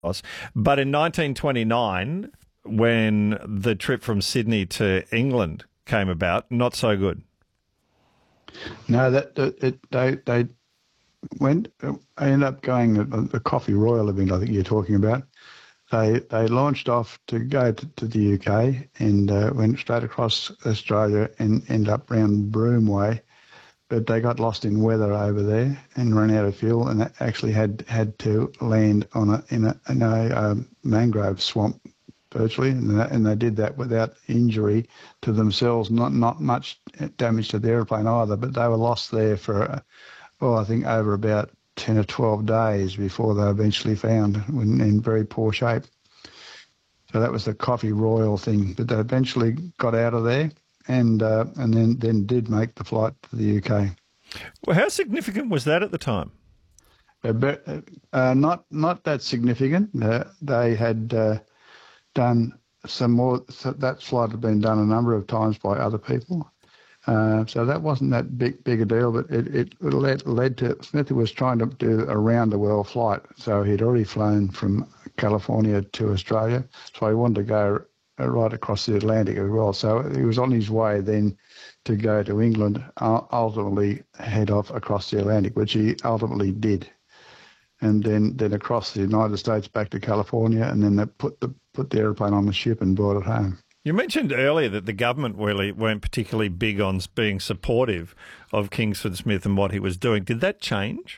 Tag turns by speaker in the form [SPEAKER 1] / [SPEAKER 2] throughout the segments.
[SPEAKER 1] But in 1929, when the trip from Sydney to England came about, not so good.
[SPEAKER 2] No, they went. I ended up going the Coffee Royal event. I think you're talking about. They launched off to go to the UK and went straight across Australia and ended up round Broome Way, but they got lost in weather over there and ran out of fuel, and actually had to land in a mangrove swamp virtually, and they did that without injury to themselves. Not much damage to the aeroplane either, but they were lost there for I think over about 10 or 12 days before they were eventually found in very poor shape. So that was the Coffee Royal thing, but they eventually got out of there and then did make the flight to the UK.
[SPEAKER 1] Well, how significant was that at the time?
[SPEAKER 2] Not that significant. They had done some more. So that flight had been done a number of times by other people. So that wasn't that big a deal, but it led to Smith was trying to do a round-the-world flight. So he'd already flown from California to Australia, so he wanted to go right across the Atlantic as well. So he was on his way then to go to England, ultimately head off across the Atlantic, which he ultimately did. And then across the United States back to California, and then they put the aeroplane on the ship and brought it home.
[SPEAKER 1] You mentioned earlier that the government really weren't particularly big on being supportive of Kingsford Smith and what he was doing. Did that change?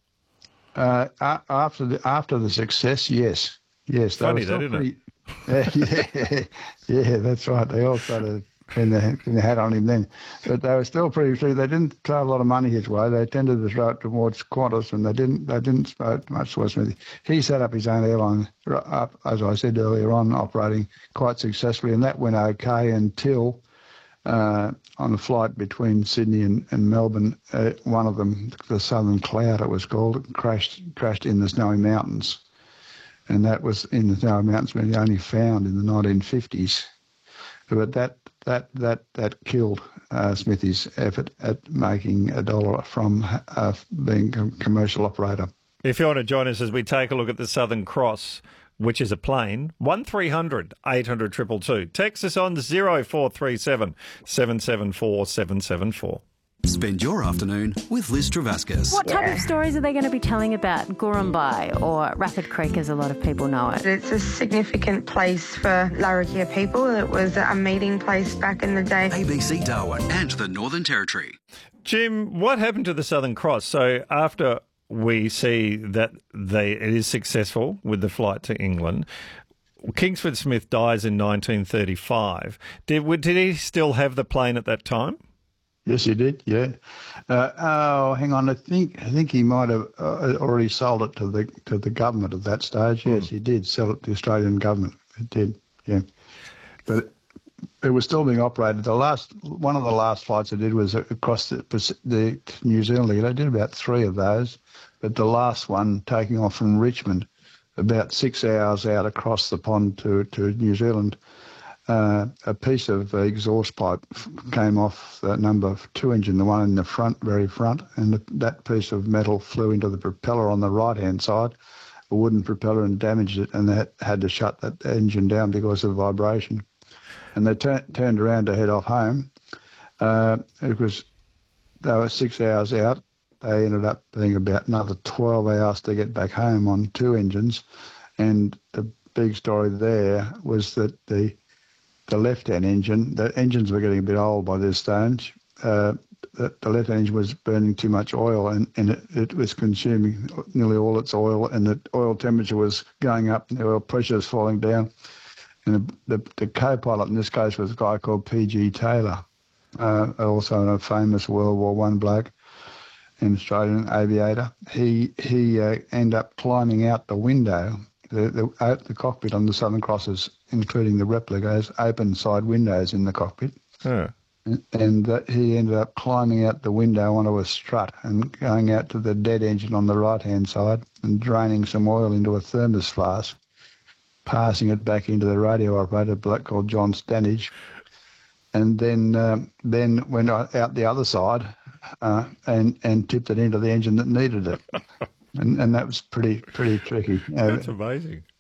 [SPEAKER 2] After the success, yes.
[SPEAKER 1] Funny that, isn't
[SPEAKER 2] it? Yeah, that's right. They all started putting their hat on him then. But they were still pretty free. They didn't throw a lot of money his way. They tended to throw it towards Qantas, and they didn't support much towards Smithy. He set up his own airline, as I said earlier on, operating quite successfully, and that went okay until on a flight between Sydney and Melbourne, one of them, the Southern Cloud it was called, crashed in the Snowy Mountains. And that was in the Snowy Mountains when he only found in the 1950s. But that killed Smithy's effort at making a dollar from being a commercial operator.
[SPEAKER 1] If you want to join us as we take a look at the Southern Cross, which is a plane, 1300 800 222. Text us on 0437 774 774.
[SPEAKER 3] Spend your afternoon with Liz Travascus.
[SPEAKER 4] What type of stories are they going to be telling about Gorumbai or Rapid Creek, as a lot of people know it?
[SPEAKER 5] It's a significant place for Larrakia people. It was a meeting place back in the day.
[SPEAKER 3] ABC Darwin and the Northern Territory.
[SPEAKER 1] Jim, what happened to the Southern Cross? So after we see that it is successful with the flight to England, Kingsford Smith dies in 1935. Did he still have the plane at that time?
[SPEAKER 2] Yes, he did. Yeah. Hang on. I think he might have already sold it to the government at that stage. Yes, he did sell it to the Australian government. It did. Yeah, but it was still being operated. One of the last flights I did was across the New Zealand. They did about 3 of those, but the last one taking off from Richmond, about 6 hours out across the pond to New Zealand. A piece of exhaust pipe came off the number 2 engine, the one in the very front, and that piece of metal flew into the propeller on the right-hand side, a wooden propeller, and damaged it, and they had to shut that engine down because of vibration. And they turned around to head off home. They were 6 hours out. They ended up being about another 12 hours to get back home on 2 engines, and the big story there was that the left-hand engine, the engines were getting a bit old by this stage. The left-hand engine was burning too much oil, and it was consuming nearly all its oil, and the oil temperature was going up, and the oil pressure was falling down. And the co-pilot in this case was a guy called P.G. Taylor, also a famous World War I bloke, an Australian aviator. He ended up climbing out the window. The cockpit on the Southern Crosses, including the replica, has open side windows in the cockpit.
[SPEAKER 1] Huh.
[SPEAKER 2] And he ended up climbing out the window onto a strut and going out to the dead engine on the right-hand side and draining some oil into a thermos flask, passing it back into the radio operator, a bloke called John Stanage, and then went out the other side and tipped it into the engine that needed it. And that was pretty tricky.
[SPEAKER 1] That's amazing.